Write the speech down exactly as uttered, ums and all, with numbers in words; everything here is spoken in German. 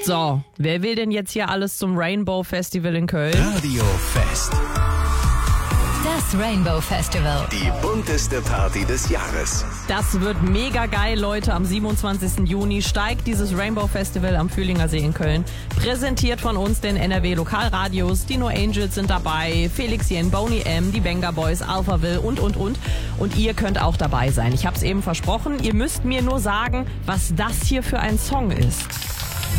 So, wer will denn jetzt hier alles zum Rainbow Festival in Köln? Radio Fest. Das Rainbow Festival. Die bunteste Party des Jahres. Das wird mega geil, Leute. Am siebenundzwanzigsten Juni steigt dieses Rainbow Festival am Fühlinger See in Köln. Präsentiert von uns, den N R W Lokalradios. Die No Angels sind dabei, Felix Jen, Boney M, die Venga Boys, Alphaville und, und, und. Und ihr könnt auch dabei sein. Ich hab's eben versprochen. Ihr müsst mir nur sagen, was das hier für ein Song ist.